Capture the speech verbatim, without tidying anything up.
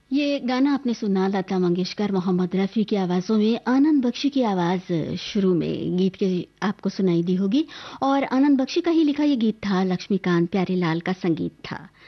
ये गाना आपने सुना लता मंगेशकर, मोहम्मद रफ़ी की आवाज़ों में, आनंद बख्शी की आवाज़ शुरू में गीत के आपको सुनाई दी होगी और आनंद बख्शी का ही लिखा ये गीत था, लक्ष्मीकांत प्यारेलाल का संगीत था।